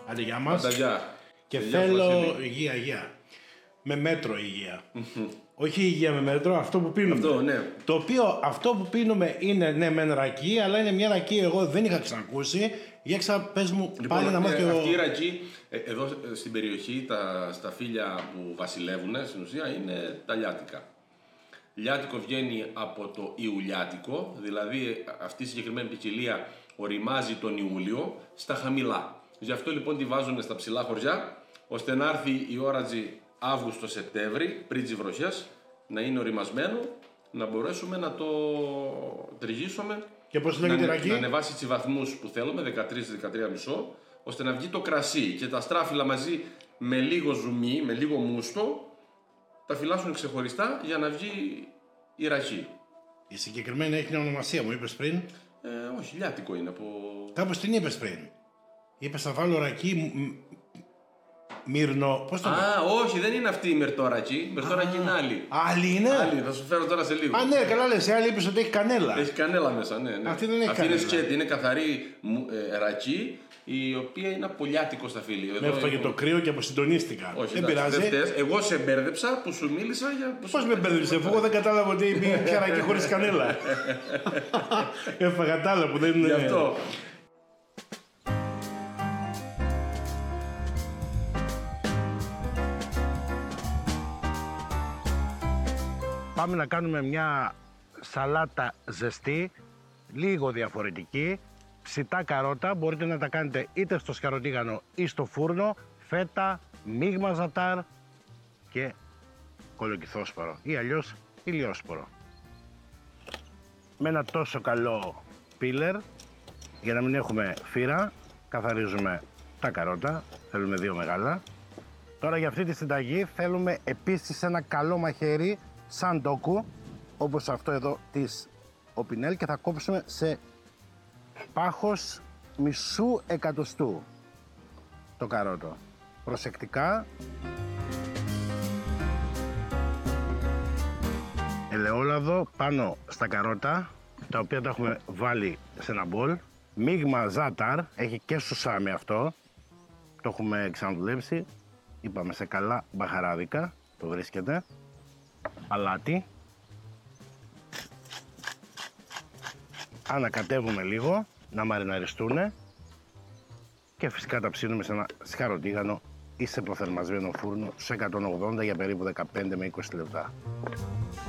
Άντε, γεια μας. Πανταγιά. Και θέλω υγεία. Με μέτρο υγεία. Όχι υγεία με μέτρο, αυτό που πίνουμε. Αυτό, ναι. Το οποίο αυτό που πίνουμε είναι ναι μεν ρακί, αλλά είναι μια ρακί εγώ δεν είχα ξανακούσει. Για πες μου Λοιπόν, πάλι να μάθω εγώ. αυτή η ρακί, εδώ στην περιοχή, στα φύλλα που βασιλεύουν, στην ουσία είναι τα λιάτικα. Λιάτικο βγαίνει από το Ιουλιάτικο, δηλαδή αυτή η συγκεκριμένη ποικιλία οριμάζει τον Ιούλιο στα χαμηλά. Γι' αυτό λοιπόν τη βάζουν στα ψηλά χωριά, ώστε να έρθει η όραζη Αύγουστο-Σεπτέμβρη, πριν τις βροχές, να είναι οριμασμένο, να μπορέσουμε να το τριγίσουμε. Και πώς λέγεται η ρακί? Να ανεβάσει τις βαθμούς που θέλουμε, 13-13,5, ώστε να βγει το κρασί και τα στράφυλλα μαζί με λίγο ζουμί, με λίγο μούστο, τα φυλάσσουν ξεχωριστά για να βγει η ρακί. Η συγκεκριμένη έχει μια ονομασία, μου είπες πριν. Όχι, λιάτικο είναι από... Κάπως την είπες πριν. Είπες θα βάλω ρακί μύρνο. Πώς το λέω? Όχι, δεν είναι αυτή η μερτόρακι. Η μερτόρακι είναι άλλη. Άλλη είναι? Άλλη, θα σου φέρω τώρα σε λίγο. Ναι, καλά λες. Η άλλη είπες ότι έχει κανέλα. Έχει κανέλα μέσα, ναι. Αυτή δεν έχει αυτή κανέλα. είναι σκέτη, είναι καθαρή ρακί, η οποία είναι από λιάτικο στα φύλλη. Με έφαγε το κρύο και αποσυντονίστηκα. Όχι, δεν πειράζει. Εγώ σε μπέρδεψα που σου μίλησα για. Πώς με μπέρδεψε, αφού εγώ δεν κατάλαβα ότι είχε ρακί χωρίς κανέλα. Έφαγα τ' άλλα που δεν είναι. Γι' αυτό. Πάμε να κάνουμε μια σαλάτα ζεστή, λίγο διαφορετική. Ψητά καρότα, μπορείτε να τα κάνετε είτε στο σκαροτίγανο ή στο φούρνο. Φέτα, μείγμα ζατάρ και κολοκυθόσπορο ή αλλιώς ηλιόσπορο. Με ένα τόσο καλό πίλερ, για να μην έχουμε φύρα, καθαρίζουμε τα καρότα, θέλουμε 2 μεγάλα. Τώρα για αυτή τη συνταγή θέλουμε επίσης ένα καλό μαχαίρι σαν τόκου, όπως αυτό εδώ της Οπινέλ, και θα κόψουμε σε πάχος μισού εκατοστού το καρότο. Προσεκτικά. Ελαιόλαδο πάνω στα καρότα, τα οποία τα έχουμε βάλει σε ένα μπολ. Μείγμα ζάταρ, έχει και σουσάμι αυτό, το έχουμε ξαναδουλέψει. Είπαμε σε καλά μπαχαράδικα, το βρίσκεται. Αλάτι. Ανακατεύουμε λίγο να μαριναριστούν και φυσικά τα ψήνουμε σε ένα σκαροτίγανο ή σε προθερμασμένο φούρνο σε 180 για περίπου 15 με 20 λεπτά.